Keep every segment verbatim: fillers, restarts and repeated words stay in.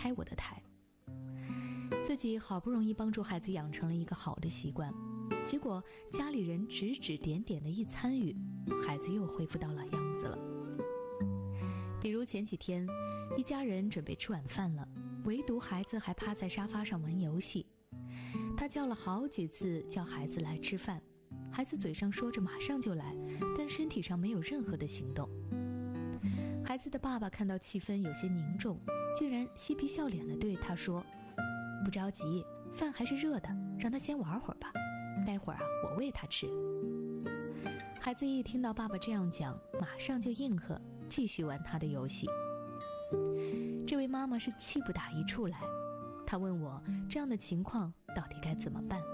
拆我的台。自己好不容易帮助孩子养成了一个好的习惯，结果家里人指指点点的一参与，孩子又恢复到了样子了。比如前几天，一家人准备吃晚饭了，唯独孩子还趴在沙发上玩游戏。他叫了好几次叫孩子来吃饭，孩子嘴上说着马上就来，但身体上没有任何的行动。孩子的爸爸看到气氛有些凝重，竟然嬉皮笑脸地对他说：不着急，饭还是热的，让他先玩会儿吧，待会儿啊我喂他吃。孩子一听到爸爸这样讲，马上就应和，继续玩他的游戏。这位妈妈是气不打一处来，她问我这样的情况到底该怎么办。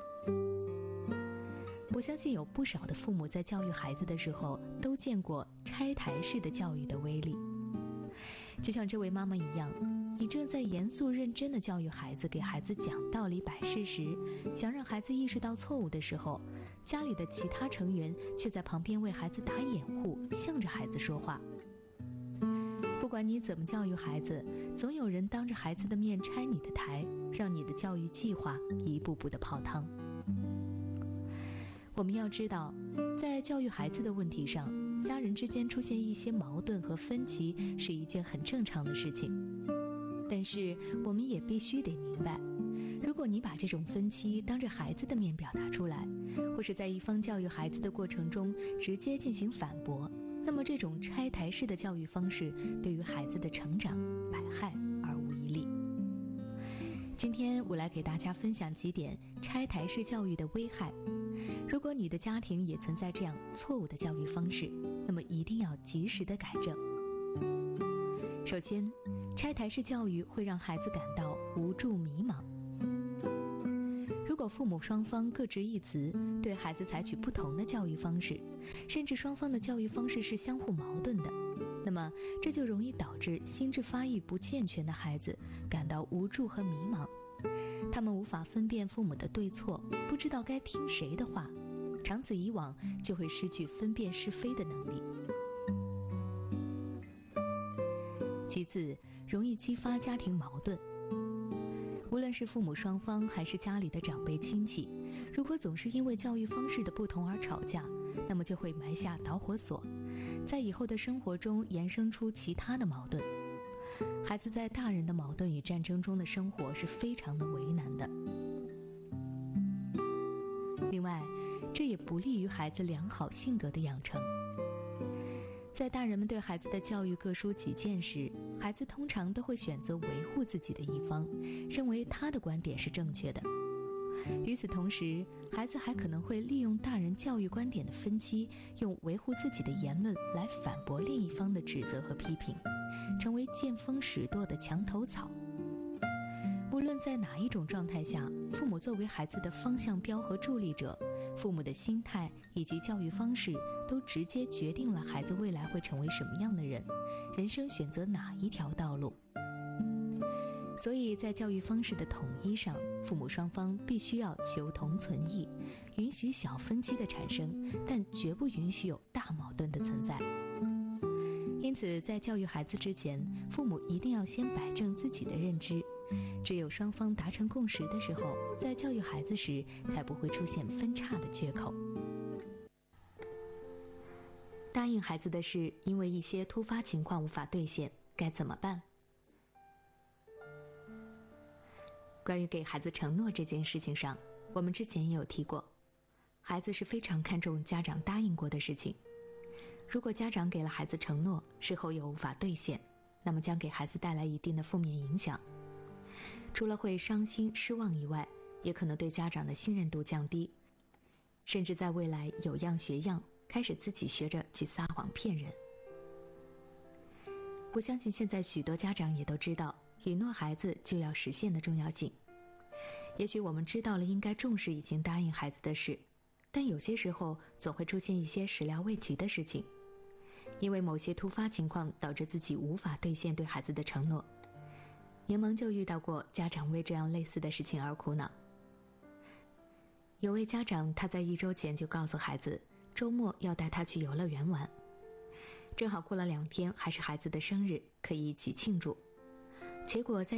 我相信有不少的父母在教育孩子的时候都见过拆台式的教育的威力。就像这位妈妈一样，你正在严肃认真地教育孩子，给孩子讲道理摆事实，想让孩子意识到错误的时候，家里的其他成员却在旁边为孩子打掩护，向着孩子说话。不管你怎么教育孩子，总有人当着孩子的面拆你的台，让你的教育计划一步步的泡汤。我们要知道，在教育孩子的问题上，家人之间出现一些矛盾和分歧是一件很正常的事情。但是我们也必须得明白，如果你把这种分歧当着孩子的面表达出来，或是在一方教育孩子的过程中直接进行反驳，那么这种拆台式的教育方式对于孩子的成长百害而无一利。今天我来给大家分享几点拆台式教育的危害。如果你的家庭也存在这样错误的教育方式，那么一定要及时的改正。首先，拆台式教育会让孩子感到无助迷茫。如果父母双方各执一词，对孩子采取不同的教育方式，甚至双方的教育方式是相互矛盾的，那么这就容易导致心智发育不健全的孩子感到无助和迷茫。他们无法分辨父母的对错，不知道该听谁的话，长此以往就会失去分辨是非的能力。其次，容易激发家庭矛盾。无论是父母双方还是家里的长辈亲戚，如果总是因为教育方式的不同而吵架，那么就会埋下导火索，在以后的生活中延伸出其他的矛盾。孩子在大人的矛盾与战争中的生活是非常的为难的。另外，这也不利于孩子良好性格的养成。在大人们对孩子的教育各抒己见时，孩子通常都会选择维护自己的一方，认为他的观点是正确的。与此同时，孩子还可能会利用大人教育观点的分歧，用维护自己的言论来反驳另一方的指责和批评，成为见风使舵的墙头草。无论在哪一种状态下，父母作为孩子的方向标和助力者，父母的心态以及教育方式都直接决定了孩子未来会成为什么样的人，人生选择哪一条道路。所以在教育方式的统一上，父母双方必须要求同存异，允许小分歧的产生，但绝不允许有大矛盾的存在。因此，在教育孩子之前，父母一定要先摆正自己的认知，只有双方达成共识的时候，在教育孩子时才不会出现分叉的缺口。答应孩子的事，因为一些突发情况无法兑现，该怎么办？关于给孩子承诺这件事情上，我们之前也有提过，孩子是非常看重家长答应过的事情。如果家长给了孩子承诺，事后又无法兑现，那么将给孩子带来一定的负面影响。除了会伤心失望以外，也可能对家长的信任度降低，甚至在未来有样学样，开始自己学着去撒谎骗人。我相信现在许多家长也都知道允诺孩子就要实现的重要性。也许我们知道了应该重视已经答应孩子的事，但有些时候总会出现一些始料未及的事情，因为某些突发情况导致自己无法兑现对孩子的承诺。柠檬就遇到过家长为这样类似的事情而苦恼。有位家长，他在一周前就告诉孩子，周末要带他去游乐园玩，正好过了两天还是孩子的生日，可以一起庆祝。结果在